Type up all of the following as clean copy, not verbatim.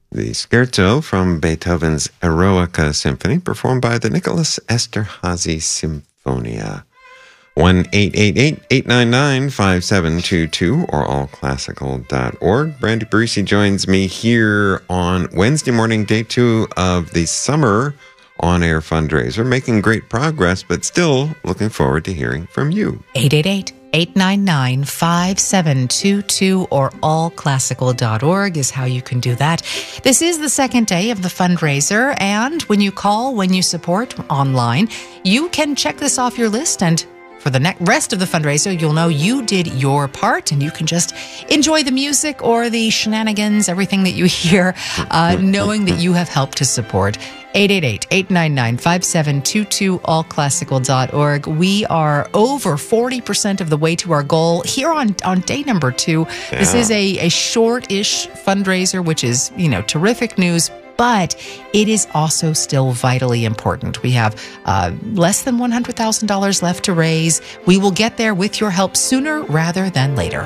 the scherzo from Beethoven's Eroica Symphony, performed by the Nicholas Esterhazy Symphonia. 1-888-899-5722 or allclassical.org. Brandy Parisi joins me here on Wednesday morning, day 2 of the summer on-air fundraiser, making great progress, but still looking forward to hearing from you. 888-899-5722 or allclassical.org is how you can do that. This is the second day of the fundraiser, and when you call, when you support online, you can check this off your list, and for the rest of the fundraiser, you'll know you did your part, and you can just enjoy the music or the shenanigans, everything that you hear, knowing that you have helped to support. 888-899-5722, allclassical.org. We are over 40% of the way to our goal here on day number 2. Yeah. This is a short-ish fundraiser, which is, terrific news, but it is also still vitally important. We have less than $100,000 left to raise. We will get there with your help sooner rather than later.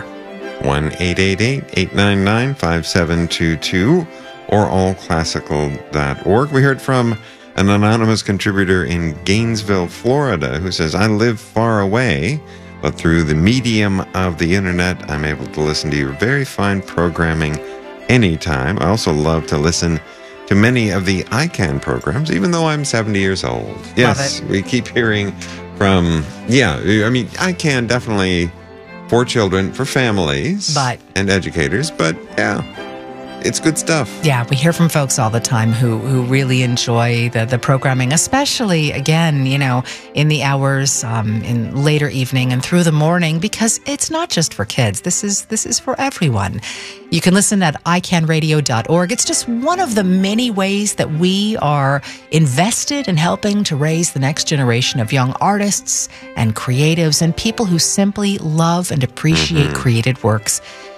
1-888-899-5722 or allclassical.org. We heard from an anonymous contributor in Gainesville, Florida, who says, I live far away, but through the medium of the internet, I'm able to listen to your very fine programming anytime. I also love to listen to many of the ICANN programs, even though I'm 70 years old. Yes, we keep hearing from, ICANN definitely for children, for families, and educators, but it's good stuff. Yeah, we hear from folks all the time who really enjoy the programming, especially, again, in the hours, in later evening and through the morning, because it's not just for kids. This is for everyone. You can listen at icanradio.org. It's just one of the many ways that we are invested in helping to raise the next generation of young artists and creatives and people who simply love and appreciate created works.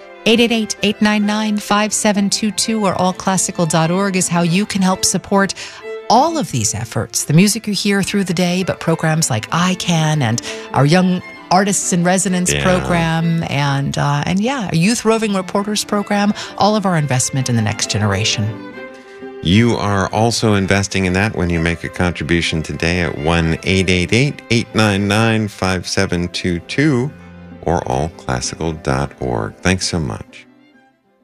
888-899-5722 or allclassical.org is how you can help support all of these efforts. The music you hear through the day, but programs like ICANN and our Young Artists in Residence program and our Youth Roving Reporters program, all of our investment in the next generation. You are also investing in that when you make a contribution today at 1-888-899-5722 or allclassical.org. Thanks so much.